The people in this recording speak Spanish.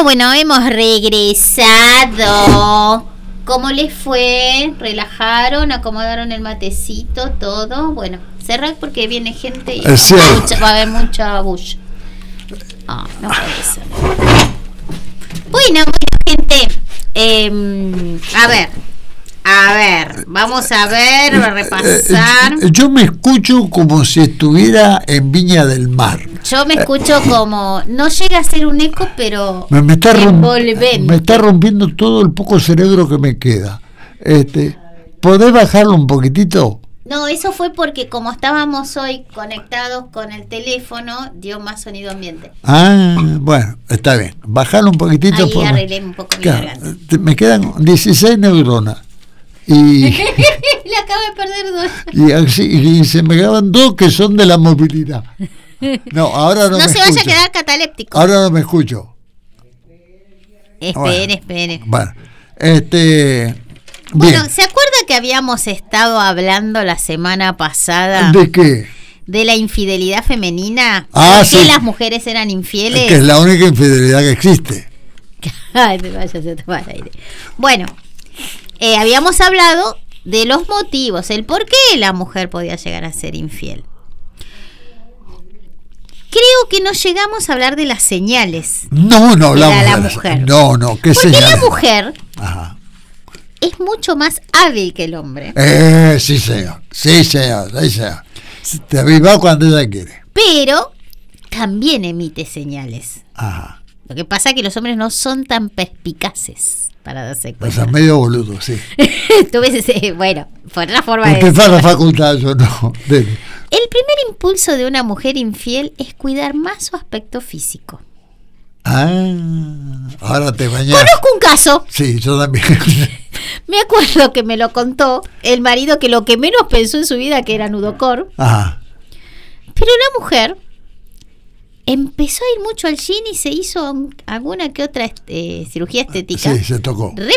Bueno, hemos regresado. ¿Cómo les fue? ¿Relajaron? ¿Acomodaron el matecito? ¿Todo? Bueno, cerrad porque viene gente y va a haber mucha bulla. No puede ser. Bueno, gente. A ver, vamos a ver, a repasar. Yo me escucho como si estuviera en Viña del Mar. Yo me escucho como, no llega a ser un eco, pero me está rompiendo todo el poco cerebro que me queda. ¿Podés bajarlo un poquitito? No, eso fue porque como estábamos hoy conectados con el teléfono, dio más sonido ambiente. Bueno, está bien. Bajarlo un poquitito. Ahí arreglé un poco mi garganta. Me quedan 16 neuronas. Y le acabo de perder 2. Y se me quedaban 2 que son de la movilidad. No, ahora no me se escucho. Vaya a quedar cataléptico. Ahora no me escucho. Espere. Bueno, Bueno, ¿se acuerda que habíamos estado hablando la semana pasada? ¿De qué? De la infidelidad femenina. Sí. ¿Que las mujeres eran infieles? Que es la única infidelidad que existe. Ay, te vayas a tomar aire. Bueno, habíamos hablado de los motivos, el por qué la mujer podía llegar a ser infiel. Creo que no llegamos a hablar de las señales. No hablamos de la mujer. No, ¿qué porque señales? La mujer es mucho más hábil que el hombre. Sí, señor. Te aviva cuando ella quiere. Pero también emite señales. Lo que pasa es que los hombres no son tan perspicaces para darse cuenta. O sea, medio boludo, sí. Tú ves, bueno, por otra forma de empezar la facultad, yo no. El primer impulso de una mujer infiel es cuidar más su aspecto físico. Ahora te bañas. Conozco un caso. Sí, yo también. Me acuerdo que me lo contó el marido, que lo que menos pensó en su vida que era nudocor. Pero la mujer empezó a ir mucho al gym y se hizo alguna que otra cirugía estética. Sí, se tocó. Re